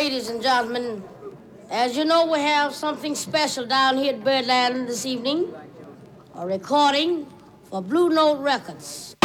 ladies and gentlemen, as you know, we have something special down here at Birdland this evening. A recording for Blue Note Records.